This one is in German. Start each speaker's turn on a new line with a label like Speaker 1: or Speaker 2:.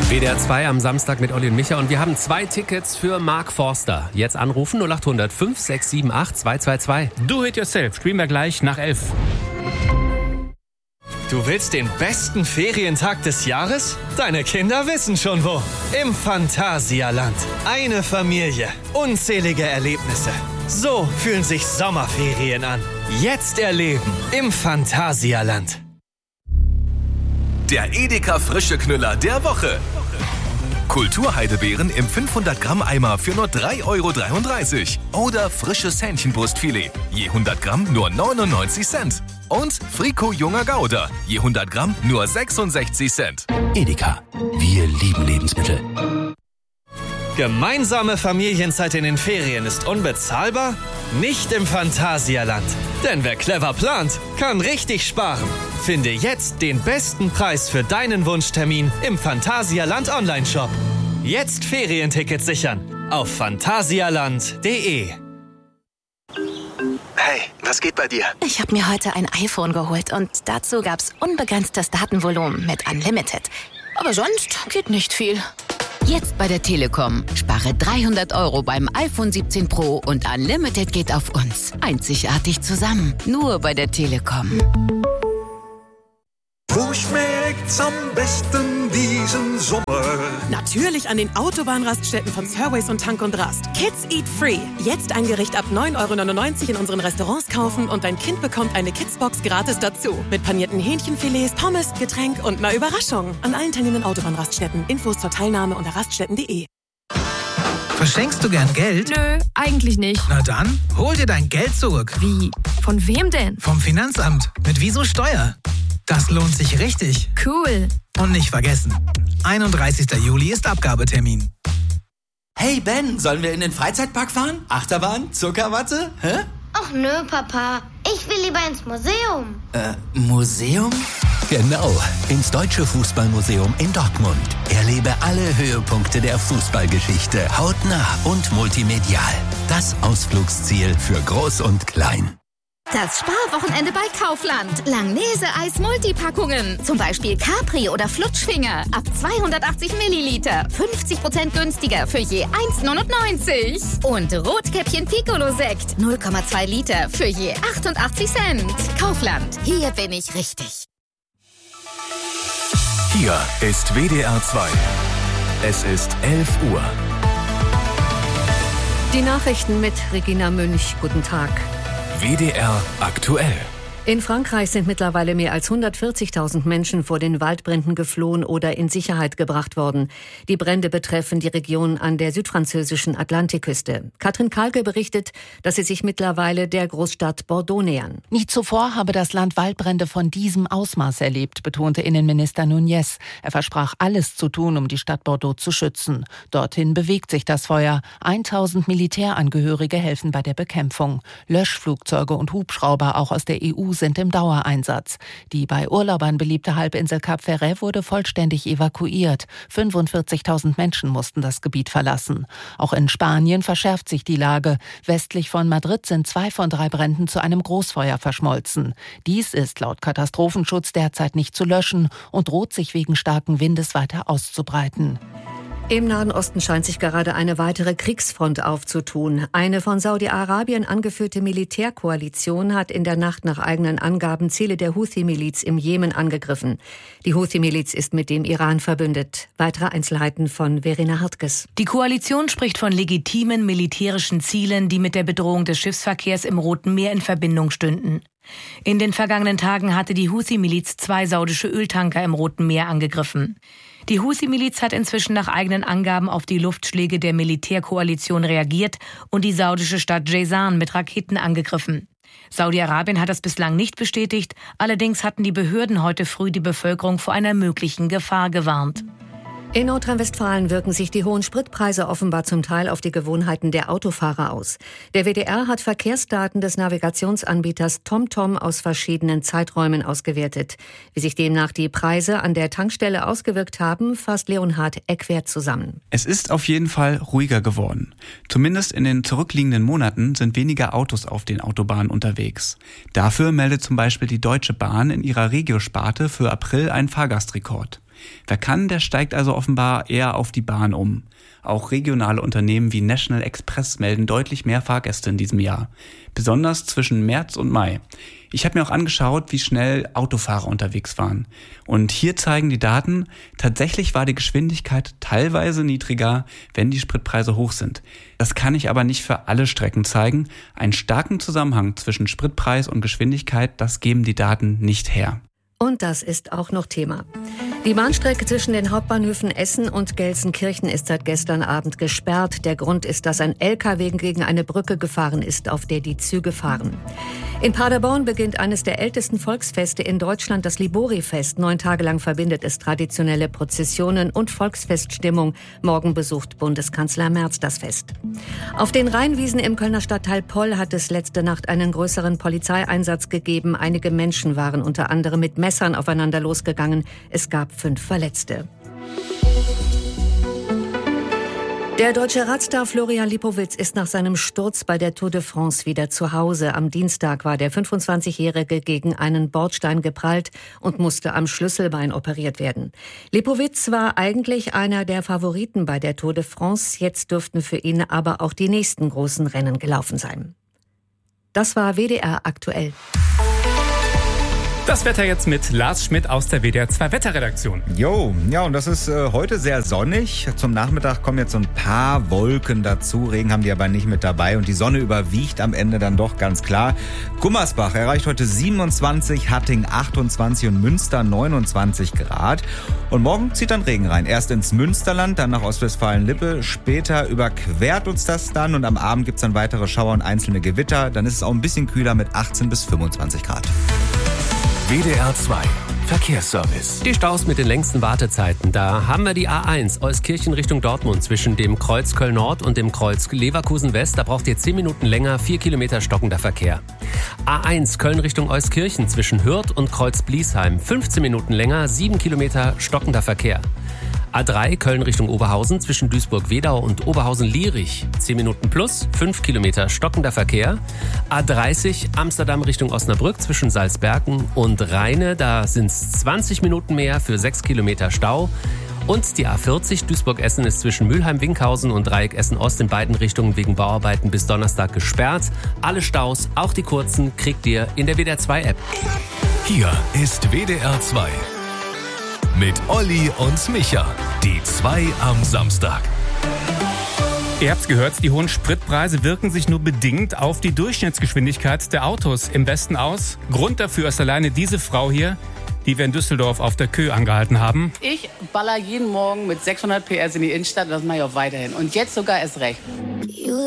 Speaker 1: WDR 2 am Samstag mit Olli und Micha und wir haben 2 Tickets für Mark Forster. Jetzt anrufen 0800 5678 222.
Speaker 2: Do it yourself, spielen wir gleich nach 11.
Speaker 3: Du willst den besten Ferientag des Jahres? Deine Kinder wissen schon wo. Im Phantasialand. Eine Familie, unzählige Erlebnisse. So fühlen sich Sommerferien an. Jetzt erleben im Phantasialand.
Speaker 4: Der Edeka frische Knüller der Woche. Kulturheidebeeren im 500 Gramm Eimer für nur 3,33 € oder frisches Hähnchenbrustfilet, je 100 Gramm nur 99 Cent. Und Frico junger Gouda, je 100 Gramm nur 66 Cent.
Speaker 5: Edeka, wir lieben Lebensmittel.
Speaker 3: Gemeinsame Familienzeit in den Ferien ist unbezahlbar? Nicht im Phantasialand. Denn wer clever plant, kann richtig sparen. Finde jetzt den besten Preis für deinen Wunschtermin im Phantasialand Online-Shop. Jetzt Ferientickets sichern auf phantasialand.de.
Speaker 6: Hey, was geht bei dir?
Speaker 7: Ich habe mir heute ein iPhone geholt und dazu gab's unbegrenztes Datenvolumen mit Unlimited. Aber sonst geht nicht viel.
Speaker 8: Jetzt bei der Telekom. Spare 300 € beim iPhone 17 Pro und Unlimited geht auf uns. Einzigartig zusammen. Nur bei der Telekom.
Speaker 9: Wo schmeckt's am besten diesen Sommer?
Speaker 10: Natürlich an den Autobahnraststätten von Surways und Tank und Rast. Kids Eat Free. Jetzt ein Gericht ab 9,99 € in unseren Restaurants kaufen und dein Kind bekommt eine Kidsbox gratis dazu. Mit panierten Hähnchenfilets, Pommes, Getränk und einer Überraschung. An allen teilnehmenden Autobahnraststätten. Infos zur Teilnahme unter raststätten.de.
Speaker 11: Verschenkst du gern Geld?
Speaker 12: Nö, eigentlich nicht.
Speaker 11: Na dann, hol dir dein Geld zurück.
Speaker 12: Wie? Von wem denn?
Speaker 11: Vom Finanzamt. Mit Wieso Steuer. Das lohnt sich richtig.
Speaker 12: Cool.
Speaker 11: Und nicht vergessen, 31. Juli ist Abgabetermin.
Speaker 13: Hey Ben, sollen wir in den Freizeitpark fahren? Achterbahn? Zuckerwatte? Hä?
Speaker 14: Ach nö, Papa. Ich will lieber ins Museum.
Speaker 13: Museum?
Speaker 5: Genau, ins Deutsche Fußballmuseum in Dortmund. Erlebe alle Höhepunkte der Fußballgeschichte hautnah und multimedial. Das Ausflugsziel für Groß und Klein.
Speaker 15: Das Sparwochenende bei Kaufland. Langnese-Eis-Multipackungen. Zum Beispiel Capri oder Flutschfinger. Ab 280 Milliliter. 50% günstiger für je 1,99. Und Rotkäppchen Piccolo-Sekt. 0,2 Liter für je 88 Cent. Kaufland. Hier bin ich richtig.
Speaker 4: Hier ist WDR 2. Es ist 11 Uhr.
Speaker 16: Die Nachrichten mit Regina Münch. Guten Tag.
Speaker 4: WDR aktuell.
Speaker 16: In Frankreich sind mittlerweile mehr als 140.000 Menschen vor den Waldbränden geflohen oder in Sicherheit gebracht worden. Die Brände betreffen die Region an der südfranzösischen Atlantikküste. Katrin Kalke berichtet, dass sie sich mittlerweile der Großstadt Bordeaux nähern.
Speaker 17: Nie zuvor habe das Land Waldbrände von diesem Ausmaß erlebt, betonte Innenminister Núñez. Er versprach, alles zu tun, um die Stadt Bordeaux zu schützen. Dorthin bewegt sich das Feuer. 1000 Militärangehörige helfen bei der Bekämpfung. Löschflugzeuge und Hubschrauber auch aus der EU sind im Dauereinsatz. Die bei Urlaubern beliebte Halbinsel Cap Ferret wurde vollständig evakuiert. 45.000 Menschen mussten das Gebiet verlassen. Auch in Spanien verschärft sich die Lage. Westlich von Madrid sind 2 von 3 Bränden zu einem Großfeuer verschmolzen. Dies ist laut Katastrophenschutz derzeit nicht zu löschen und droht sich wegen starken Windes weiter auszubreiten.
Speaker 16: Im Nahen Osten scheint sich gerade eine weitere Kriegsfront aufzutun. Eine von Saudi-Arabien angeführte Militärkoalition hat in der Nacht nach eigenen Angaben Ziele der Houthi-Miliz im Jemen angegriffen. Die Houthi-Miliz ist mit dem Iran verbündet. Weitere Einzelheiten von Verena Hartges.
Speaker 18: Die Koalition spricht von legitimen militärischen Zielen, die mit der Bedrohung des Schiffsverkehrs im Roten Meer in Verbindung stünden. In den vergangenen Tagen hatte die Houthi-Miliz 2 saudische Öltanker im Roten Meer angegriffen. Die Houthi-Miliz hat inzwischen nach eigenen Angaben auf die Luftschläge der Militärkoalition reagiert und die saudische Stadt Jazan mit Raketen angegriffen. Saudi-Arabien hat das bislang nicht bestätigt, allerdings hatten die Behörden heute früh die Bevölkerung vor einer möglichen Gefahr gewarnt.
Speaker 16: In Nordrhein-Westfalen wirken sich die hohen Spritpreise offenbar zum Teil auf die Gewohnheiten der Autofahrer aus. Der WDR hat Verkehrsdaten des Navigationsanbieters TomTom aus verschiedenen Zeiträumen ausgewertet. Wie sich demnach die Preise an der Tankstelle ausgewirkt haben, fasst Leonhard Eckwert zusammen.
Speaker 19: Es ist auf jeden Fall ruhiger geworden. Zumindest in den zurückliegenden Monaten sind weniger Autos auf den Autobahnen unterwegs. Dafür meldet zum Beispiel die Deutsche Bahn in ihrer Regio-Sparte für April einen Fahrgastrekord. Wer kann, der steigt also offenbar eher auf die Bahn um. Auch regionale Unternehmen wie National Express melden deutlich mehr Fahrgäste in diesem Jahr. Besonders zwischen März und Mai. Ich habe mir auch angeschaut, wie schnell Autofahrer unterwegs waren. Und hier zeigen die Daten, tatsächlich war die Geschwindigkeit teilweise niedriger, wenn die Spritpreise hoch sind. Das kann ich aber nicht für alle Strecken zeigen. Einen starken Zusammenhang zwischen Spritpreis und Geschwindigkeit, das geben die Daten nicht her.
Speaker 16: Und das ist auch noch Thema. Die Bahnstrecke zwischen den Hauptbahnhöfen Essen und Gelsenkirchen ist seit gestern Abend gesperrt. Der Grund ist, dass ein LKW gegen eine Brücke gefahren ist, auf der die Züge fahren. In Paderborn beginnt eines der ältesten Volksfeste in Deutschland, das Libori-Fest. 9 Tage lang verbindet es traditionelle Prozessionen und Volksfeststimmung. Morgen besucht Bundeskanzler Merz das Fest. Auf den Rheinwiesen im Kölner Stadtteil Poll hat es letzte Nacht einen größeren Polizeieinsatz gegeben. Einige Menschen waren unter anderem mit Messern aufeinander losgegangen. Es gab 5 Verletzte. Der deutsche Radstar Florian Lipowitz ist nach seinem Sturz bei der Tour de France wieder zu Hause. Am Dienstag war der 25-Jährige gegen einen Bordstein geprallt und musste am Schlüsselbein operiert werden. Lipowitz war eigentlich einer der Favoriten bei der Tour de France. Jetzt dürften für ihn aber auch die nächsten großen Rennen gelaufen sein. Das war WDR aktuell.
Speaker 2: Das Wetter jetzt mit Lars Schmidt aus der WDR 2 Wetterredaktion.
Speaker 6: Jo, ja, und das ist heute sehr sonnig. Zum Nachmittag kommen jetzt so ein paar Wolken dazu. Regen haben die aber nicht mit dabei und die Sonne überwiegt am Ende dann doch ganz klar. Gummersbach erreicht heute 27, Hatting 28 und Münster 29 Grad. Und morgen zieht dann Regen rein. Erst ins Münsterland, dann nach Ostwestfalen-Lippe. Später überquert uns das dann und am Abend gibt's dann weitere Schauer und einzelne Gewitter. Dann ist es auch ein bisschen kühler mit 18 bis 25 Grad.
Speaker 4: WDR 2 Verkehrsservice.
Speaker 1: Die Staus mit den längsten Wartezeiten. Da haben wir die A1 Euskirchen Richtung Dortmund zwischen dem Kreuz Köln-Nord und dem Kreuz Leverkusen-West. Da braucht ihr 10 Minuten länger, 4 Kilometer stockender Verkehr. A1 Köln Richtung Euskirchen zwischen Hürth und Kreuz Bliesheim. 15 Minuten länger, 7 Kilometer stockender Verkehr. A3 Köln Richtung Oberhausen zwischen Duisburg-Wedau und Oberhausen-Lierich. 10 Minuten plus, 5 Kilometer stockender Verkehr. A30 Amsterdam Richtung Osnabrück zwischen Salzbergen und Rheine. Da sind es 20 Minuten mehr für 6 Kilometer Stau. Und die A40 Duisburg-Essen ist zwischen Mülheim-Winkhausen und Dreieck Essen-Ost in beiden Richtungen wegen Bauarbeiten bis Donnerstag gesperrt. Alle Staus, auch die kurzen, kriegt ihr in der WDR 2 App.
Speaker 4: Hier ist WDR 2. Mit Olli und Micha. Die 2 am Samstag.
Speaker 2: Ihr habt's gehört, die hohen Spritpreise wirken sich nur bedingt auf die Durchschnittsgeschwindigkeit der Autos im Westen aus. Grund dafür ist alleine diese Frau hier, die wir in Düsseldorf auf der Kö angehalten haben.
Speaker 20: Ich baller jeden Morgen mit 600 PS in die Innenstadt und das mache ich auch weiterhin. Und jetzt sogar erst recht.
Speaker 14: You